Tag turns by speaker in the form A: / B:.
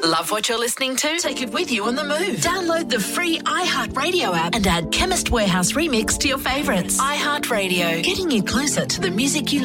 A: Love what you're listening to? Take it with you on the move. Download the free iHeartRadio app and add Chemist Warehouse Remix to your favourites. iHeartRadio, getting you closer to the music you